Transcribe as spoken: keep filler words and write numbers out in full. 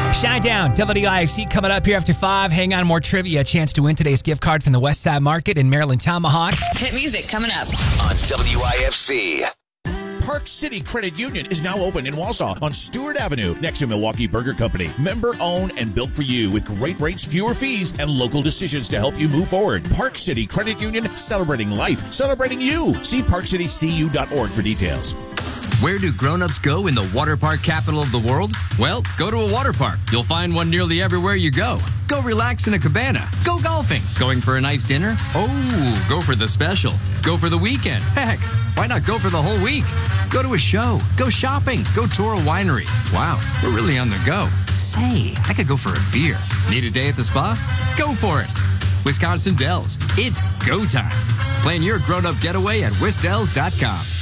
Shinedown, W I F C coming up here after five. Hang on, more trivia. A chance to win today's gift card from the West Side Market in Maryland Tomahawk. Hit music coming up on W I F C. Park City Credit Union is now open in Wausau on Stewart Avenue next to Milwaukee Burger Company. Member owned and built for you with great rates, fewer fees, and local decisions to help you move forward. Park City Credit Union, celebrating life, celebrating you. See park city c u dot org for details. Where do grown-ups go in the water park capital of the world? Well, go to a water park. You'll find one nearly everywhere you go. Go relax in a cabana. Go golfing. Going for a nice dinner? Oh, go for the special. Go for the weekend. Heck, why not go for the whole week? Go to a show. Go shopping. Go tour a winery. Wow, we're really on the go. Say, I could go for a beer. Need a day at the spa? Go for it. Wisconsin Dells. It's go time. Plan your grown-up getaway at wis dells dot com.